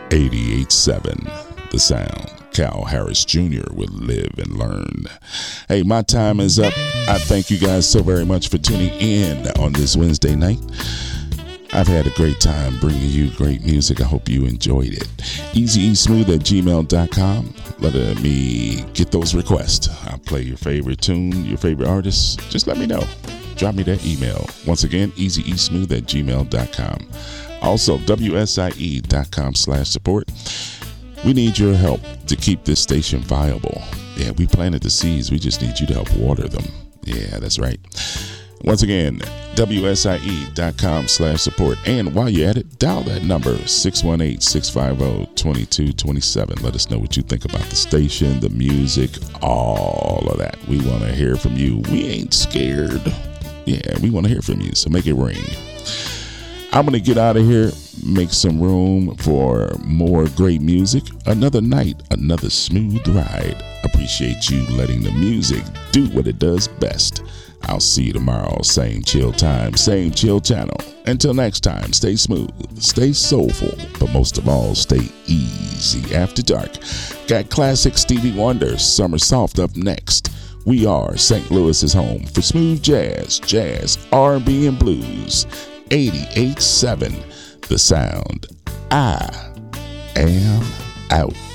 88.7 The Sound. Cal Harris Jr. will live and learn. Hey, my time is up. I thank you guys so very much for tuning in on this Wednesday night. I've had a great time bringing you great music. I hope you enjoyed it. easyeasmooth@gmail.com. Let me get those requests. I'll play your favorite tune, your favorite artist. Just let me know. Drop me that email. Once again, easyeasmooth@gmail.com. Also, wsie.com/support. We need your help to keep this station viable. Yeah, we planted the seeds. We just need you to help water them. Yeah, that's right. Once again, wsie.com/support. And while you're at it, dial that number, 618-650-2227. Let us know what you think about the station, the music, all of that. We want to hear from you. We ain't scared. Yeah, we want to hear from you, so make it ring. I'm going to get out of here, make some room for more great music. Another night, another smooth ride. Appreciate you letting the music do what it does best. I'll see you tomorrow. Same chill time, same chill channel. Until next time, stay smooth, stay soulful, but most of all, stay easy after dark. Got classic Stevie Wonder, Summer Soft up next. We are St. Louis's home for smooth jazz, R&B, and blues. 88.7 The Sound. I am out.